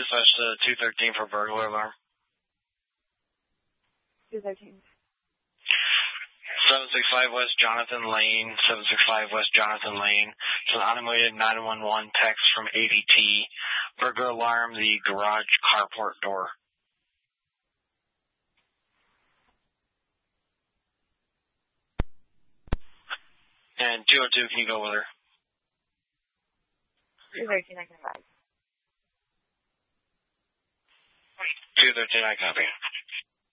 dispatch to 213 for burglar alarm. 213. 765 West Jonathan Lane, 765 West Jonathan Lane. It's an automated 911 text from ADT. Burglar alarm, the garage carport door. And 202, can you go with her? 213, I can advise. 213, I copy.